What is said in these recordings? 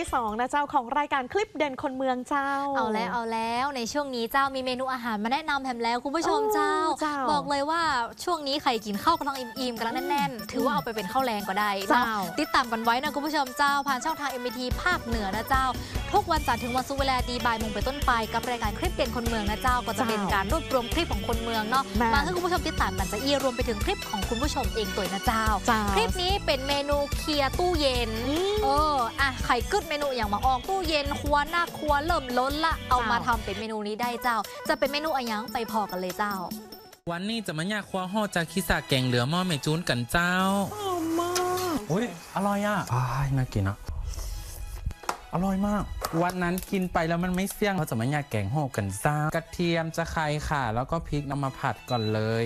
ที่2นะเจ้าของรายการคลิปเด่นคนเมืองเจ้าเอาแล้วในช่วงนี้เจ้ามีเมนูอาหารมาแนะนำแถมแล้วคุณผู้ชมเจ้าบอกเลยว่าช่วงนี้ใครกินข้าวกำลังอิ่มๆกำลังแน่นๆถือว่าเอาไปเป็นข้าวแรงก็ได้เนาะติดตามกันไว้นะคุณผู้ชมเจ้าผ่านช่องทาง MBT ภาคเหนือนะเจ้าทุกวันจันทร์ถึงวันศุกร์เวลาดีบ่ายโมงเป็นต้นไปกับรายการคลิปเด่นคนเมืองนะเจ้าก็จะเป็นการรวบรวมคลิปของคนเมืองเนาะมาให้คุณผู้ชมติดตามกันจะรวมไปถึงคลิปของคุณผู้ชมเองตัวนะเจ้าคลิปนี้เป็นเมนูเคลียร์ตู้เย็นไข่กึดเมนูอย่างมาออกตู้เย็นครัวหน้าครัวเริ่มล้นละเอามาทำเป็นเมนูนี้ได้เจ้าจะเป็นเมนูอะไรยังไปพอกันเลยเจ้าวันนี้จะมาย่าครัวห่อจากคิสาแกงเหลือหม้อเมจูนกันเจ้ามากอุ้ยอร่อยอ่ะน่ากินอ่ะอร่อยมากวันนั้นกินไปแล้วมันไม่เสี่ยงเราจะมาย่าแกงห่อกันเจ้ากระเทียมจะไข่ค่ะแล้วก็พริกนำมาผัดก่อนเลย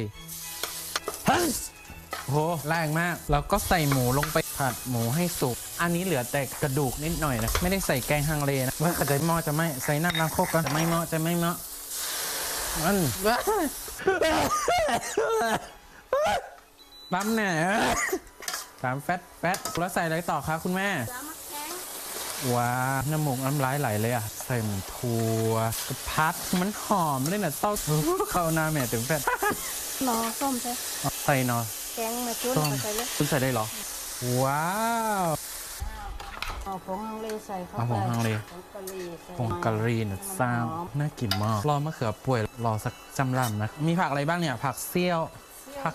โหแรงมากแล้วก็ใส่หมูลงไปผัดหมูให้สุกอันนี้เหลือแต่กระดูกนิดหน่อยนะไม่ได้ใส่แกงฮังเลนะว่าจะหม้อจะไม่ใส่น้ำล้างโคกกันจะไม่เหมาะมันปั๊มเนี่ยตามแฟตแล้วใส่อะไรต่อคะคุณแม่ว้าน้ำมูกน้ำลายไหลเลยอ่ะใส่หมูทัวกระพัดมันหอมเลยนะเต้าเข้าหน้าแม่ถึงแฟตนอส้มใช่ใส่นอแกงมาจุ่นใส่เลยคุณใส่ได้หรอว้าวเอาผงฮังเลใส่เข้าไปผงฮังเลผงกะหรี่นะเจ้าน่ากินมากรอมะเขือป่วยรอสักจำลำนะมีผักอะไรบ้างเนี่ยผักเซี่ยวผัก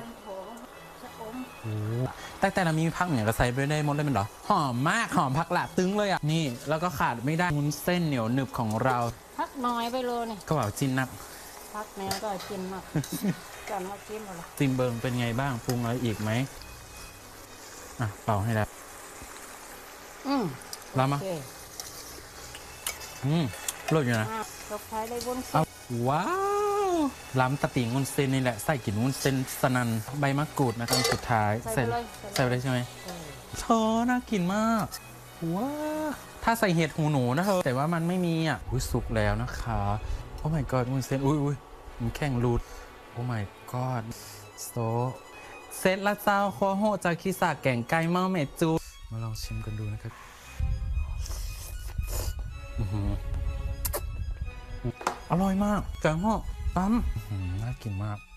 แต่เรามีผักเนี่ยก็ใส่ไปได้หมดเลยมันเหรอหอมมากหอมผักหลาตึ้งเลยอ่ะนี่แล้วก็ขาดไม่ได้วุ้นเส้นเหนียวหนึบของเราผักน้อยไปเลยนี่ก็แบบจินนักผักแนวก็กินมากกันมากินหมดละซิมเบิงเป็นไงบ้างปรุงอะไรอีกไหมเป่าให้แล้วแล้วมั้ยโรยอยู่นะตกท้ายได้วุ้นเส้นว้าวล้ำตะติงวุ้นเส้นนี่แหละใส่กลิ่นวุ้นเส้นสนันใบมะกรูดนะตอนสุดท้ายใส่ไปเลยใช่ไหมเธอน่ากินมากว้าถ้าใส่เห็ดหูหนูนะเธอแต่ว่ามันไม่มีสุกแล้วนะคะโอ้ my god วุ้นเส้นอุ้ยมันแข็งรูดโอ้ my god เสร็จละเจ้าครัวโฮจากคิสาแกงไก่หม้อเมจูมาลองชิมกันดูนะครับอร่อยมากแกงห่อตั้มน่ากินมาก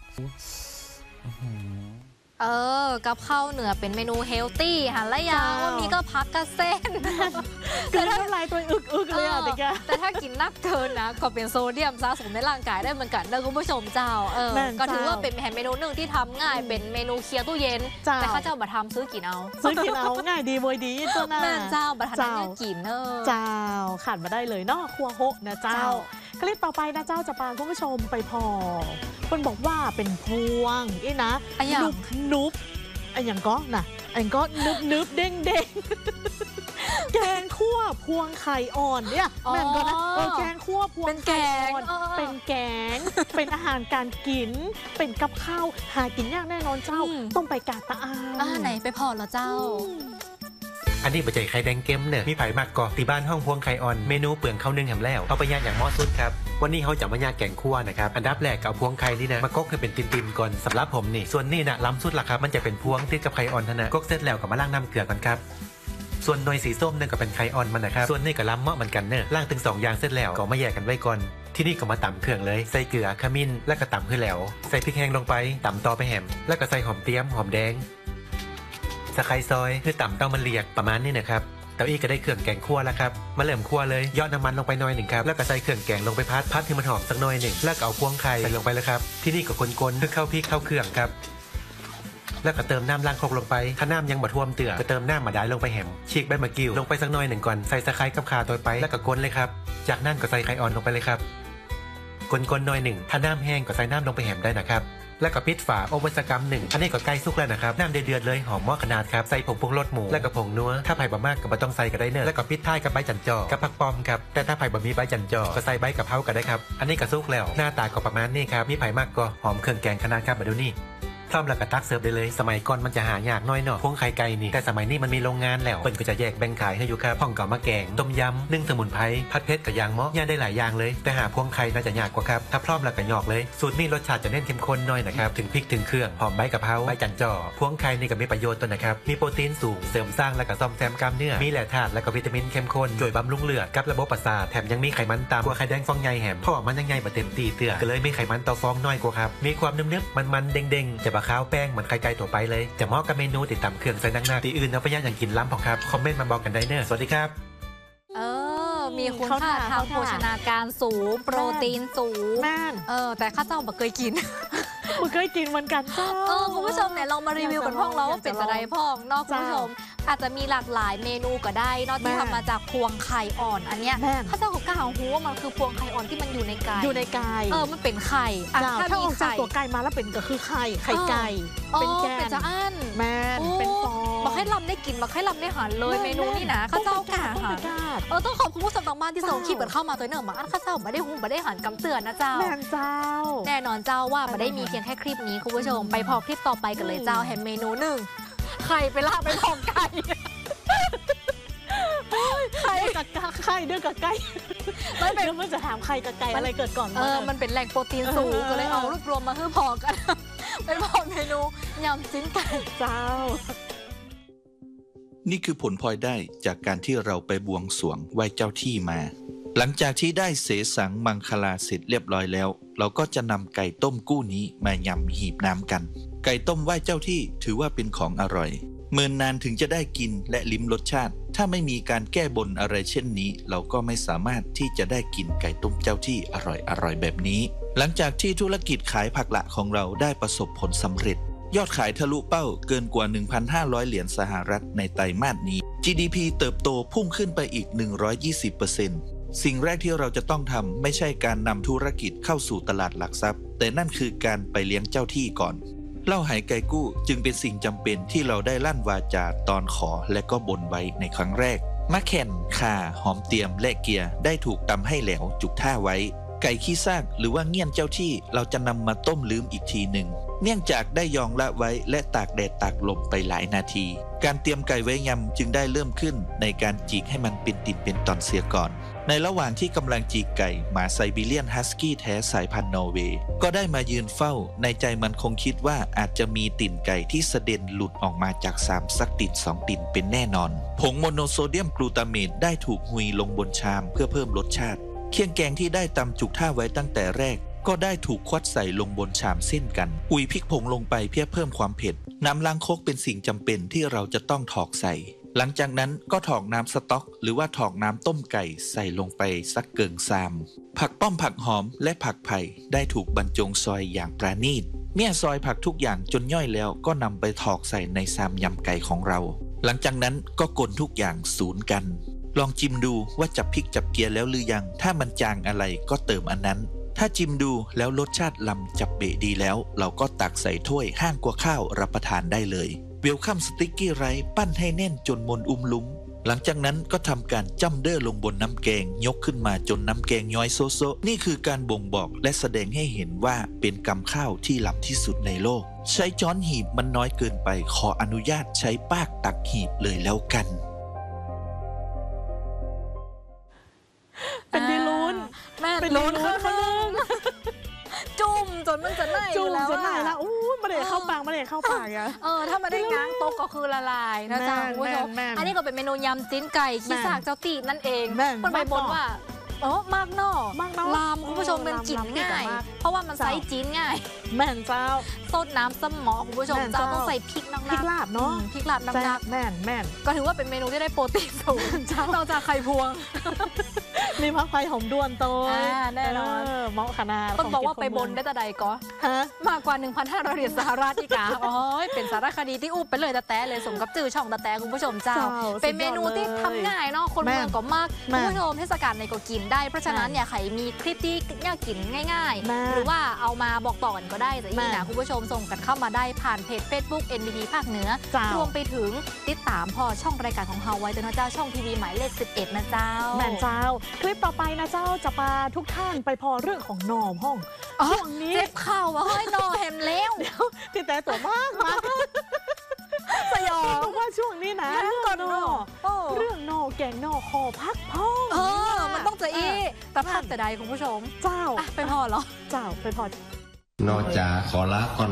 กับข้าวเหนือเป็นเมนูเฮลตี้หันละยางวันนี้ก็พักกระเส้นแต่ถ้าลายตัวอึกเลยอ่ะแต่ถ้ากินนักเกินนะก็เป็นโซเดียมสะสมในร่างกายได้เหมือนกันนะคุณผู้ชมเจ้าก็ถือว่าเป็นเมนูหนึ่งที่ทำง่ายเป็นเมนูเคลียร์ตู้เย็นแต่ข้าเจ้าบัตรทำซื้อกินเอาง่ายดีบวยดีตัวน่ะเจ้าบัตรทำกินเจ้าขาดมาได้เลยเนาะครัวโฮนะเจ้าคลิปต่อไปนะเจ้าจะพาคุณผู้ชมไปพอคนบอกว่าเป็นพวงนะนุบอย่างก็นะก็นึบเด้งแกงคั่วพวงไข่อ่อนเนี่ยแม่นก็นะแกงคั่วพวงไข่อ่อนเป็นแกงเป็นอาหารการกินเป็นกับข้าวหากินยากแน่นอนเจ้าต้องไปกาตะอาไหนไปพอเหรอเจ้าอันนี้ปัจจัยไข่แดงเกมเนี่ยมีไผ่มากกว่าที่บ้านห้องพวงไข่อ่อนเมนูเปลืองข้าวนึ่งแหมแล้วเอาไปย่างอย่างเหมาะสุดครับวันนี้เขาจะมาย่างแกงคั่วนะครับอันดับแรกเอาพวงไข่นี่นะมากกให้เป็นติ่มๆก่อนสำหรับผมนี่ส่วนนี่นะล้ำสุดละครับมันจะเป็นพวงติดกับไข่อ่อนเท่านั้นกกเสร็จแล้วก็มาล้างน้ำเกลือก่อนครับส่วนหน่วยสีส้มเนี่ยก็เป็นไข่อ่อนมันนะครับส่วนนี่ก็ล้ำเหมาะเหมือนกันเนอะล้างถึง2อย่างเสร็จแล้วก็มาแยกกันไว้ก่อนที่นี่ก็มาตำเครื่องเลยใส่เกลือขมิ้นแล้วก็ตำเพื่อแล้วใส่พริกแห้งลงไปตำต่อไปแหมแล้วก็ใส่หอมเตี้ยมหอมแดงตะไคร้ซอยคือต่ำเต้ามันเรียกประมาณนี้นะครับเต้าอี้ก็ได้เครื่องแกงคั่วแล้วครับมาเริ่มคั่วเลยยอดน้ำมันลงไปหน่อยหนึ่งครับแล้วก็ใส่เครื่องแกงลงไปพัดให้มันหอมสักหน่อยหนึ่งแล้วก็เอาพวงไข่ใส่ลงไปเลยครับที่นี่ก็คนๆเพื่อเข้าพริกเข้าเครื่องครับแล้วก็เติมน้ำล้างครกลงไปถ้าน้ำยังบ่ท่วมเตือก็เติมน้ำมาได้ลงไปแหมฉีกใบมะกรูดลงไปสักหน่อยหนึ่งก่อนใส่ตะไคร้กับข่าตัวไปแล้วก็คนเลยครับจากนั้นก็ใส่ไข่อ่อนลงไปเลยครับคนๆหน่อยหนึ่งถ้าน้ำแห้งก็ใส่น้ำลงไปแหมได้นะครับแล้วก็ปิดฝาอบไว้สักกำหนึ่งอันนี้ก็ใกล้สุกแล้วนะครับน้ำเดือดเลยหอมเหมาะขนาดครับใส่ผงปรุงรสหมูแล้วก็ผงนัวถ้าไผ่บะมากก็ไม่ต้องใส่ก็ได้เนอะแล้วก็ปิดท้ายกับใบจันจอกับผักปอมครับแต่ถ้าไผ่บะมีใบจันจอก็ใส่ใบกะเพราก็ได้ครับอันนี้ก็สุกแล้วหน้าตาก็ประมาณนี้ครับมีไผ่มากก็หอมเครื่องแกงขนาดครับมาดูนี่พร้อมแล้วก็ตักเสิร์ฟได้เลยสมัยก่อนมันจะหายากน้อยเนาะพวงไข่ไก่นี่แต่สมัยนี้มันมีโรงงานแล้วเปิ้นก็จะแยกแบ่งขายให้อยู่ครับห้องเก่ามาแกงต้มยำนึ่งสมุนไพรผัดเผ็ดกับยางเมาะย่างได้หลายอย่างเลยแต่หาพวงไข่น่าจะยากกว่าครับถ้าพร้อมแล้วก็หยอกเลยสูตรนี้รสชาติจะเน้นเข้มข้นหน่อยนะครับถึงพริกถึงเครื่องหอมใบกะเพราใบจันจ่อพวงไข่นี่ก็มีประโยชน์ตัวนะครับมีโปรตีนสูงเสริมสร้างและก็ซ่อมแซมกล้ามเนื้อมีแหล่ธาตุและก็วิตามินเข้มข้นช่วยบำรุงเลือดกับระบบประสาทแถมยังมีไขมันต่ำกว่าไข่แดงฟองใหญ่แหมเพราะว่ามันยังใหญ่บ่เต็มตีเตื้อก็เลยมีไขมันต่อฟองน้อยกว่าครับมีความนึบๆมันๆเด้งๆจะบะขาวแป้งเหมือนไข่ไก่ทั่วไปเลยจะเหมาะกับเมนูติดตามเครื่องใส่หนักๆที่อื่นเอาไปย่างอย่างกินล้ำพอครับคอมเมนต์มาบอกกันได้เนอะสวัสดีครับมีคุณค่าทางโภชนาการสูงโปรตีนสูงแต่ข้าเจ้าบ่เคยกินเคยกินเหมือนกันจ้าคุณผู้ชมเนี่ยลองมารีวิวกันพ่องเราว่าเป็นอะไรพ่องนอกคุณผู้ชมอาจจะมีหลากหลายเมนูก็ได้นอกที่ทำมาจากพวงไข่อ่อนอันเนี้ยข้าเจ้าของกล้าของหูว่ามันคือพวงไข่อ่อนที่มันอยู่ในไก่มันเป็นไข่ถ้าออกจากตัวไก่มาแล้วเป็นก็คือไข่ไก่เป็นแกนจะอั้นแม่เป็นฟองมาให้ลำได้กินมาให้ลำได้หันเลยเมนูนี่นะข้าเจ้ากล้าหันต้องขอบคุณผู้ชมทางบ้านที่ส่งคลิปกันเข้ามาตัวเนื่องมาข้าเจ้าไม่ได้หูไม่ได้หันกำเตือนนะเจ้าแม่เจ้าแน่นอนเจ้าว่าไม่ได้มีเพียงแค่คลิปนี้คุณผู้ชมไปพอคลิปต่อไปกันเลยเจ้าแฮมเมนูหนึ่งไข่ไปลาบไปพองไก่ไข่กับไข่เดือกับไก่ไม่เป็นมันจะถามไข่กับไก่อะไรเกิดก่อนมันเป็นแหล่งโปรตีนสูงก็เลยเอารวบรวมมาให้พอกันเป็นพอเมนูยำจิ้นไก่เจ้านี่คือผลพลอยได้จากการที่เราไปบวงสรวงไหว้เจ้าที่มาหลังจากที่ได้เสสังมังคลาเสร็จเรียบร้อยแล้วเราก็จะนำไก่ต้มกู้นี้มายำหีบน้ำกันไก่ต้มไหว้เจ้าที่ถือว่าเป็นของอร่อยเมินนานถึงจะได้กินและลิ้มรสชาติถ้าไม่มีการแก้บนอะไรเช่นนี้เราก็ไม่สามารถที่จะได้กินไก่ต้มเจ้าที่อร่อยแบบนี้หลังจากที่ธุรกิจขายผักละของเราได้ประสบผลสำเร็จยอดขายทะลุเป้าเกินกว่า 1,500 เหรียญสหรัฐในไตรมาสนี้ GDP เติบโตพุ่งขึ้นไปอีก 120%สิ่งแรกที่เราจะต้องทำไม่ใช่การนำธุรกิจเข้าสู่ตลาดหลักทรัพย์แต่นั่นคือการไปเลี้ยงเจ้าที่ก่อนเหล้าไหไก่กู้จึงเป็นสิ่งจำเป็นที่เราได้ลั่นวาจาตอนขอและก็บนไว้ในครั้งแรกมะแข่นข่าหอมเตียมและเกียร์ได้ถูกตำให้แหลวจุกท่าไว้ไก่ขี้ซากหรือว่าเงี้ยนเจ้าที่เราจะนำมาต้มลืมอีกทีหนึ่งเนื่องจากได้ยองละไว้และตากแดดตากลมไปหลายนาทีการเตรียมไก่ไว้ยำจึงได้เริ่มขึ้นในการจีกให้มันเป็นติ่นเป็นตอนเสียก่อนในระหว่างที่กำลังจีกไก่หมาไซบีเรียนฮัสกี้แท้สายพันธุ์นอร์เวย์ก็ได้มายืนเฝ้าในใจมันคงคิดว่าอาจจะมีติ่นไก่ที่เสด็จหลุดออกมาจาก3สักติ่น2ติ่นเป็นแน่นอนผงโมโนโซเดียมกลูตาเมตได้ถูกหุยลงบนชามเพื่อเพิ่มรสชาติเคี่ยงแกงที่ได้ตำจุกท่าไว้ตั้งแต่แรกก็ได้ถูกควัดใส่ลงบนชามเส้นกันอุ่ยพริกผงลงไปเพื่อเพิ่มความเผ็ดน้ำล้างครกเป็นสิ่งจำเป็นที่เราจะต้องถอกใส่หลังจากนั้นก็ถอกน้ำสต๊อกหรือว่าถอกน้ำต้มไก่ใส่ลงไปสักเกิงซามผักป้อมผักหอมและผักไผ่ได้ถูกบรรจงซอยอย่างประณีตเมื่อซอยผักทุกอย่างจนย่อยแล้วก็นำไปถอกใส่ในซามยำไก่ของเราหลังจากนั้นก็กลทุกอย่างสูนกันลองจิ้มดูว่าจับพริกจับเกียร์แล้วหรือยังถ้ามันจางอะไรก็เติมอันนั้นถ้าจิ้มดูแล้วรสชาติลำจับเบะดีแล้วเราก็ตักใส่ถ้วยห้างกว่าข้าวรับประทานได้เลยเวลคัมสติ๊กกี้ไรซ์ปั้นให้แน่นจนมนอุ้มลุ้มหลังจากนั้นก็ทำการจ้ำเด้อลงบนน้ำแกงยกขึ้นมาจนน้ำแกงย้อยโซโซนี่คือการบ่งบอกและแสดงให้เห็นว่าเป็นกำข้าวที่ล้ำที่สุดในโลกใช้ช้อนหีบมันน้อยเกินไปขออนุญาตใช้ปากตักหีบเลยแล้วกันเป็นดีลุ้นแม่เป็นลุ้นจุ่มจนมันจะไหนจุ่มจนไหนละอู้มาเด็เข้าปากมาเด็เข้าปากอ่ะถ้ามาได้ง้างโต๊ะก็คือละลายนะจ๊ะคุณผู้ชมอันนี้ก็เป็นเมนูยำจิ้นไก่ขี้ซากเจ้าตีนั่นเองคนไปบนว่ามากนอกลามคุณผู้ชมเป็นกลิ่นง่ายเพราะว่ามันไซส์จิ้นง่ายแม่นเจ้าสดน้ำสมอคุณผู้ชมเจ้าต้องใส่พริกนักพริกลาบเนาะพริกลาบนักแม่นก็ถือว่าเป็นเมนูที่ได้โปรตีนสูงนอกจากไข่พวงมีพักไฟหอมด้วนโตแน่นอนเหมาะขนาดต้องบอกว่าไปบนได้แต่ใดก็มากกว่า 1,500 เหรียญสหรัฐอีกอ่ะเป็นสารคดีที่อุบไปเลยแต่เลยสมกับจื่อช่องแต่คุณผู้ชมเจ้าเป็นเมนูที่ทำง่ายเนาะคนเมืองก็มากคุณผู้ชมเทศกาลในก็กินได้เพราะฉะนั้นเนี่ยใครมีคลิปที่อยากกินง่ายๆหรือว่าเอามาบอกต่อกันก็ได้จะยิ่งนะคุณผู้ชมส่งกันเข้ามาได้ผ่านเพจ Facebook NBT ภาคเหนือรวมไปถึงติดตามพอช่องรายการของเฮาไว้ด้วยนะเจ้าช่องทีวีหมายเลข11นะเจ้าแม่นเจ้าคลิปต่อไปนะเจ้าจะพาทุกท่านไปพอเรื่องของหน่อห้องช่วงนี้เจ็บเข่าว่าเฮ้ยหน่อแฮมเลี้ยวที่แต่ตัวมากสยองเพราะว่าช่วงนี้นะเรื่องหน่อแกงหน่อคอพักพ่อมันต้องจะแต่พักแต่ใดคุณผู้ชมเจ้าไปพอเหรอเจ้าไปพอนอจ๋าขอลาก่อน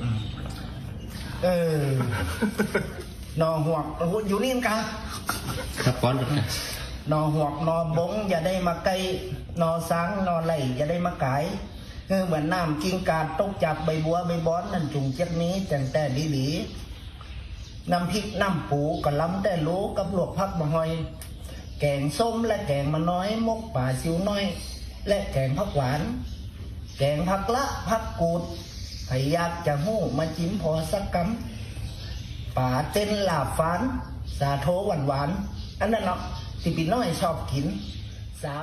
นอหวกอยู่นี่กันครับป้อนนอหวกนอบงอย่าได้มาไกลนอสังนอไหลอย่าได้มาไก่เหมือนน้ำกิ้งกาตกจากใบบัวใบบอนนั่นจุงเจ็ดนี้จังแต่หลีน้ำพริกน้ำปูก็ล้ำแต่รู้กับหลวกพักมะฮอยแกงส้มและแกงมะน้อยมกป่าซิวน้อยและแกงผักหวานแกงผักละผักกูดใครอยากจะหู้มาจิ้มพอสักกำป่าเต้นลาบฟานสาโทหวานอันนั้นเนาะที่พี่น้อยชอบกินสา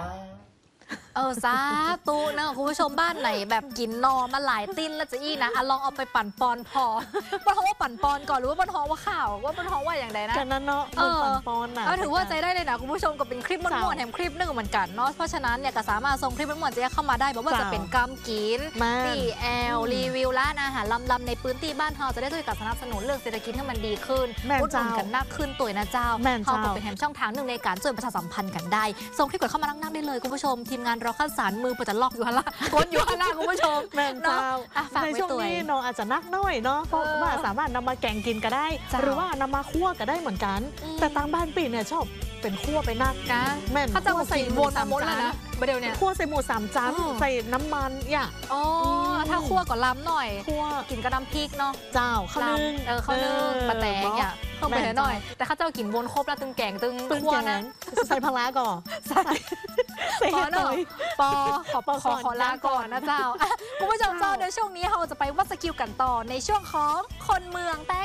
ธุนะคุณผู้ชมบ้านไหนแบบกินนอมาหลายติ้นแล้วจะนะลองเอาไปปั่นปอนพอบ้านท้องว่าปั่นปอนก่อนหรือว่าบ้านท้องว่าข่าวว่าบ้านท้องว่าอย่างไรนะกันนั้นเนาะปั่นปอนนะถือว่าใจได้เลยนะคุณผู้ชมก็เป็นคลิปม้วนๆแถมคลิปนึงเหมือนกันเนาะเพราะฉะนั้นเนี่ยก็สามารถส่งคลิปม้วนๆจะเข้ามาได้บอกว่าจะเป็นกำกินตีรีวิวร้านอาหารลำในพื้นที่บ้านเราจะได้ช่วยกับสนับสนุนเรื่องเศรษฐกิจให้มันดีขึ้นอุดหนุนกันมากขึ้นตัวนะเจ้าเขาก็เป็นแถมช่องทางหนึ่งในการช่วยประชาสัมพันธ์กันได้ส่งคลิปกดเข้ามานั่งได้เลยคุณผู้ชมทีมงานเราคัดสรรมือจะลอกอยู่ฮะล่ะกดอยู่ฮะล่ะคุณผู้ชมแม่เจ้าในช่วงนี้น้องอาจจะนักน้อยเนาะเพราะว่าสามารถนำมาแกงกินก็ได้หรือว่านำมาคั่วก็ได้เหมือนกันแต่ตามบ้านปีเนี่ยชอบเป็นคั่วไปนักนะแม่เขาจะใส่วนมดแล้วนะเดี๋ยวเนี่ยคั่วใส่หมู3 จานใส่น้ำมันอย่างถ้าคั่วก็ล้ำหน่อยคั่วกินกระดำพริกเนาะเจ้าข้าวนึ่งข้าวนึ่งปลาแตงอย่างเพิ่มไปหน่อยแต่ข้าเจ้ากินวนครบแล้วตึงแกงตึงคั่วนะใส่พลาก่อนใส่ปอหน่อยขอลาก่อนนะเจ้าคุณผู้ชมเจ้าในช่วงนี้เราจะไปวัดสกิลกันต่อในช่วงของคนเมืองแต่